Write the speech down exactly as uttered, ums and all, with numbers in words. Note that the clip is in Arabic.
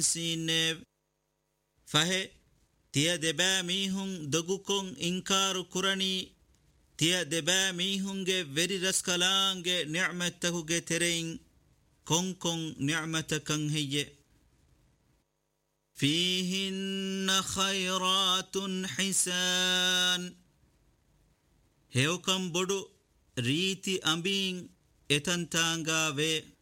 سينب فهي تيا دبا ميهن دغوكون إنكار كراني تيا دبا ميهن جي وري رسكالان جي نعمته جي ترين كون كون نعمتكن هي فيهن خيرات حسان هيوكم بدو ريتي أمبين إتنتانغا وي